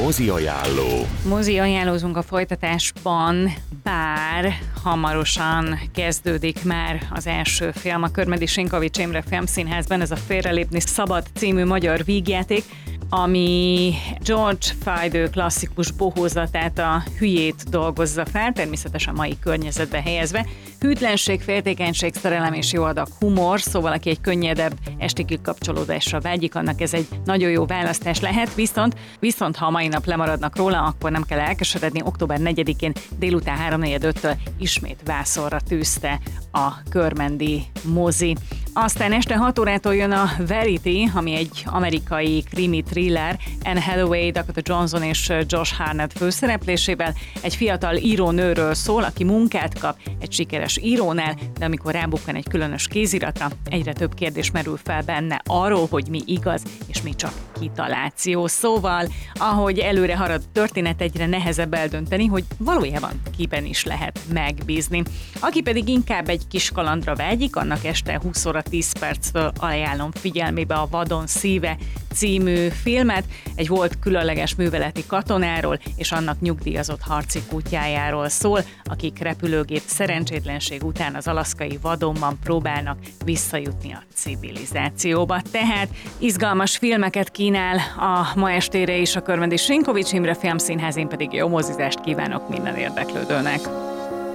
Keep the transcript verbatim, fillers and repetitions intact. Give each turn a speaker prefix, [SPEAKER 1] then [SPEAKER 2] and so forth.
[SPEAKER 1] Mozi ajánló.
[SPEAKER 2] Mozi ajánlózunk a folytatásban, bár hamarosan kezdődik már az első film a Körmedi Sinkovics Imre Filmszínházban, ez a Félrelépni szabad című magyar vígjáték, ami George Feydeau klasszikus bohózatát, a Hülyét dolgozza fel, természetesen mai környezetbe helyezve. Hűtlenség, féltékenység, szerelem és jó adag humor, szóval aki egy könnyedebb esti kikapcsolódásra vágyik, annak ez egy nagyon jó választás lehet, viszont, viszont ha a mai nap lemaradnak róla, akkor nem kell elkeseredni, október negyedikén délután háromnegyedöttől ismét vászonra tűzte a körmendi mozi. Aztán este hat órától jön a Verity, ami egy amerikai krimi thriller, Anne Hathaway, Dakota Johnson és Josh Hartnett főszereplésével. Egy fiatal írónőről szól, aki munkát kap egy sikeres írónál, de amikor rábukkan egy különös kéziratra, egyre több kérdés merül fel benne arról, hogy mi igaz és mi csak kitaláció. Szóval, ahogy előre harad a történet, egyre nehezebb eldönteni, hogy valójában kiben is lehet megbízni. Aki pedig inkább egy kis kalandra vágyik, annak este húsz óra tíz perctől ajánlom figyelmébe a Vadon szíve című filmet. Egy volt különleges műveleti katonáról és annak nyugdíjazott harci kutyájáról szól, akik repülőgép szerencsétlenség után az alaszkai vadonban próbálnak visszajutni a civilizációba. Tehát izgalmas filmeket kínál a ma estére is a Körmedi Sinkovics Imre Filmszínház, én pedig jó mozizást kívánok minden érdeklődőnek.